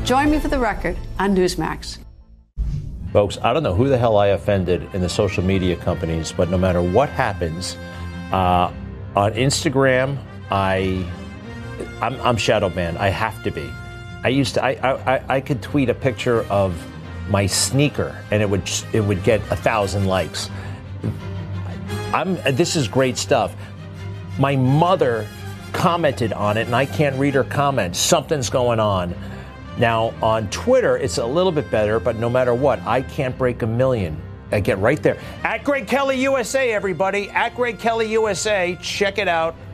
Join me for the record on Newsmax. Folks, I don't know who the hell I offended in the social media companies, but no matter what happens, on Instagram, I'm shadow banned. I have to be. I could tweet a picture of my sneaker and it would get 1,000 likes. This is great stuff. My mother commented on it and I can't read her comments. Something's going on. Now, on Twitter, it's a little bit better, but no matter what, I can't break 1 million. I get right there. At Greg Kelly USA, everybody. At Greg Kelly USA. Check it out.